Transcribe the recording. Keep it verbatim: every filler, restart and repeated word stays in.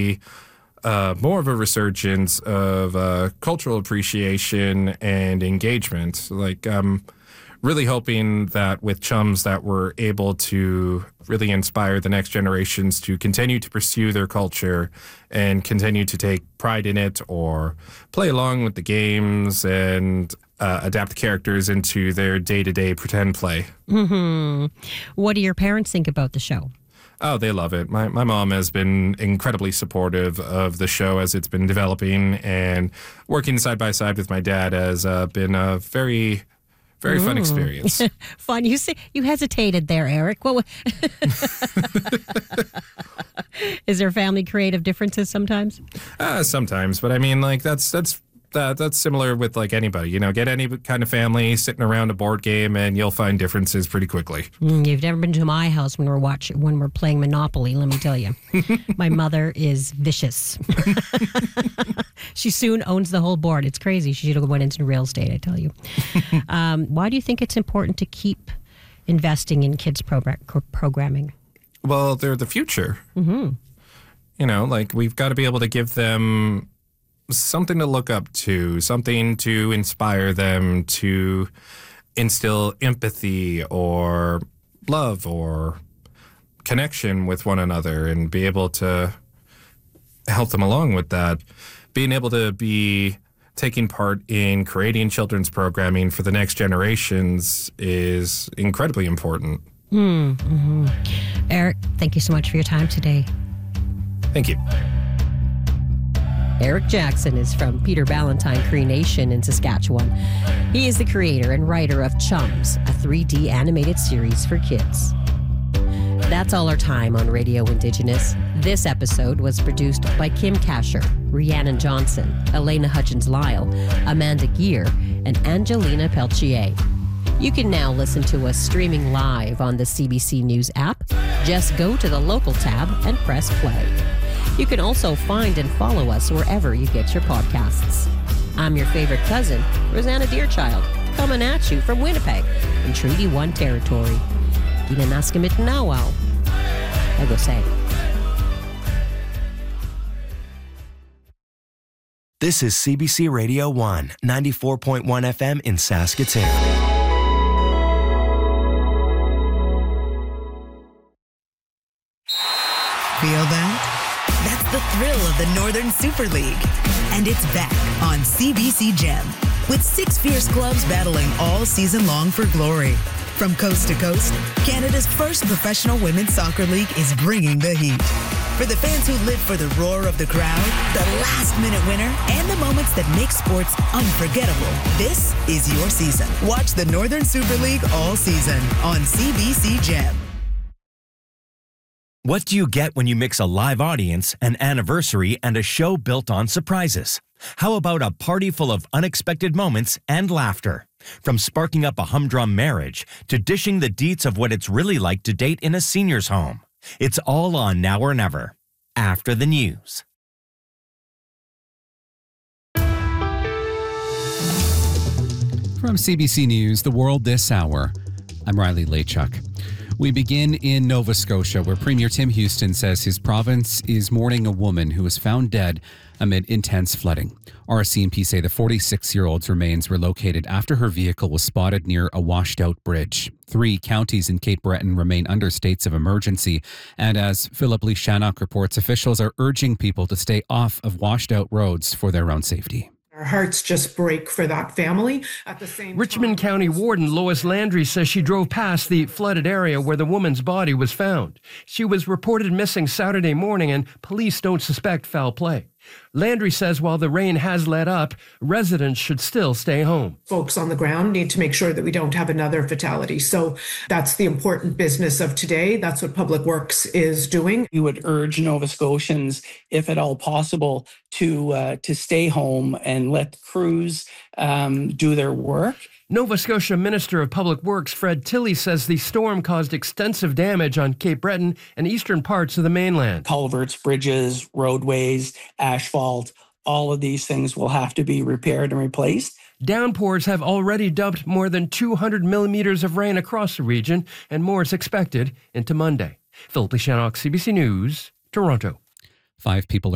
see uh, more of a resurgence of uh, cultural appreciation and engagement. Like, um, really hoping that with Chums that we're able to really inspire the next generations to continue to pursue their culture and continue to take pride in it or play along with the games and uh, adapt the characters into their day-to-day pretend play. Mm-hmm. What do your parents think about the show? Oh, they love it. My my mom has been incredibly supportive of the show as it's been developing, and working side by side with my dad has uh, been a very... Very fun experience. Fun. You see, you hesitated there, Eric. What? Is there family creative differences sometimes? Uh, sometimes, but I mean, like that's that's that that's similar with like anybody. You know, get any kind of family sitting around a board game, and you'll find differences pretty quickly. Mm, you've never been to my house when we're watching when we're playing Monopoly. Let me tell you, my mother is vicious. She soon owns the whole board. It's crazy. She should have went into real estate, I tell you. um, why do you think it's important to keep investing in kids' program- programming? Well, they're the future. Mm-hmm. You know, like we've got to be able to give them something to look up to, something to inspire them, to instill empathy or love or connection with one another, and be able to help them along with that. Being able to be taking part in creating children's programming for the next generations is incredibly important. Mm-hmm. Eric, thank you so much for your time today. Thank you. Eric Jackson is from Peter Ballantyne Cree Nation in Saskatchewan. He is the creator and writer of Chums, a three D animated series for kids. That's all our time on Radio Indigenous. This episode was produced by Kim Kasher, Rhiannon Johnson, Elena Hudgens-Lyle, Amanda Gear, and Angelina Peltier. You can now listen to us streaming live on the C B C News app. Just go to the local tab and press play. You can also find and follow us wherever you get your podcasts. I'm your favorite cousin, Rosanna Deerchild, coming at you from Winnipeg in Treaty one territory. Ginanaskimit Nawao. I go say. This is C B C Radio one, ninety-four point one F M in Saskatoon. Feel that? That's the thrill of the Northern Super League. And it's back on C B C Gem, with six fierce clubs battling all season long for glory. From coast to coast, Canada's first professional women's soccer league is bringing the heat. For the fans who live for the roar of the crowd, the last-minute winner, and the moments that make sports unforgettable, this is your season. Watch the Northern Super League all season on C B C Gem. What do you get when you mix a live audience, an anniversary, and a show built on surprises? How about a party full of unexpected moments and laughter? From sparking up a humdrum marriage to dishing the deets of what it's really like to date in a senior's home. It's all on Now or Never, after the news. From C B C News, The World This Hour, I'm Riley Lachuk. We begin in Nova Scotia, where Premier Tim Houston says his province is mourning a woman who was found dead amid intense flooding. R C M P say the forty-six-year-old's remains were located after her vehicle was spotted near a washed-out bridge. Three counties in Cape Breton remain under states of emergency, and as Philip Lee Shannock reports, officials are urging people to stay off of washed-out roads for their own safety. Our hearts just break for that family. At the same Richmond time, County Warden Lois Landry says she drove past the flooded area where the woman's body was found. She was reported missing Saturday morning, and police don't suspect foul play. Landry says while the rain has let up, residents should still stay home. Folks on the ground need to make sure that we don't have another fatality. So that's the important business of today. That's what Public Works is doing. We would urge Nova Scotians, if at all possible, to uh, to stay home and let crews um, do their work. Nova Scotia Minister of Public Works Fred Tilley says the storm caused extensive damage on Cape Breton and eastern parts of the mainland. Culverts, bridges, roadways, asphalt, all of these things will have to be repaired and replaced. Downpours have already dumped more than two hundred millimeters of rain across the region, and more is expected into Monday. Philip Lee Shannock, C B C News, Toronto. Five people are